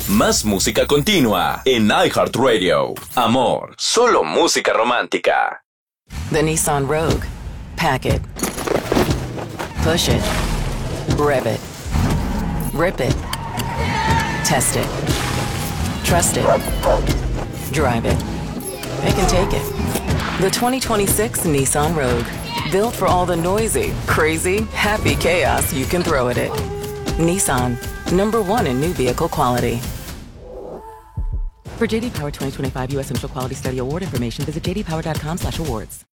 Más música continua en iHeartRadio. Amor, solo música romántica. The Nissan Rogue. Pack it. Push it. Rev it. Rip it. Test it. Trust it. Drive it. It can take it. The 2026 Nissan Rogue. Built for all the noisy, crazy, happy chaos you can throw at it. Nissan. #1 in new vehicle quality. For JD Power 2025 U.S. Central Quality Study Award information, visit jdpower.com/awards.